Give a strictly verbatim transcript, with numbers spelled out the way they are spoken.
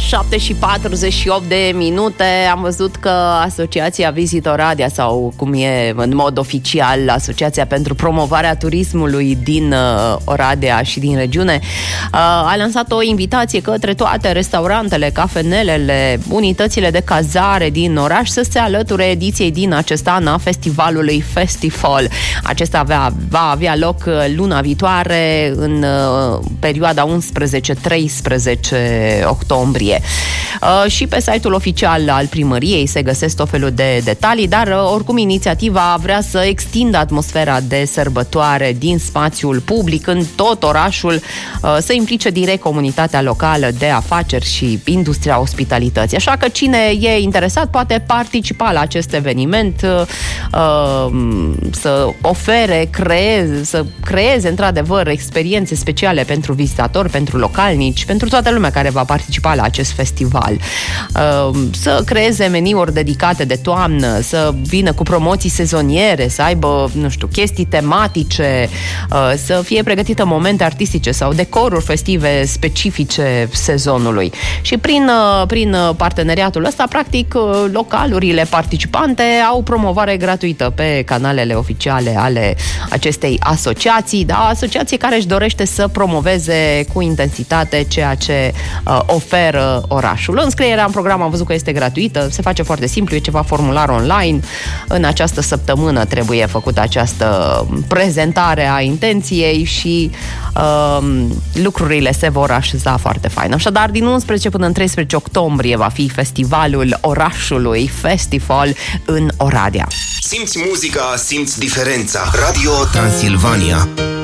șapte și patruzeci și opt de minute. Am văzut că Asociația Visit Oradea, sau cum e în mod oficial Asociația pentru Promovarea Turismului din uh, Oradea și din regiune, uh, a lansat o invitație către toate restaurantele, cafenelele, unitățile de cazare din oraș să se alăture ediției din acest an a festivalului Festival. Acesta avea, va avea loc luna viitoare în uh, perioada unsprezece treisprezece octombrie. Uh, și pe site-ul oficial al primăriei se găsesc tot felul de detalii, dar uh, oricum inițiativa vrea să extindă atmosfera de sărbătoare din spațiul public în tot orașul, uh, să implice direct comunitatea locală de afaceri și industria ospitalității. Așa că cine e interesat poate participa la acest eveniment, uh, uh, să ofere, creeze, să creeze într-adevăr experiențe speciale pentru vizitatori, pentru localnici, pentru toată lumea care va participa la acest festival. Să creeze meniuri dedicate de toamnă, să vină cu promoții sezoniere, să aibă, nu știu, chestii tematice, să fie pregătite momente artistice sau decoruri festive specifice sezonului. Și prin, prin parteneriatul ăsta, practic, localurile participante au promovare gratuită pe canalele oficiale ale acestei asociații, da, asociație care își dorește să promoveze cu intensitate ceea ce uh, oferă orașul. Înscrierea în program am văzut că este gratuită, se face foarte simplu, e ceva formular online. În această săptămână trebuie făcută această prezentare a intenției și uh, lucrurile se vor așeza foarte fain. Așadar, din unsprezece până în treisprezece octombrie va fi festivalul orașului Festival în Oradea. Simți muzica, simți diferența. Radio Transilvania.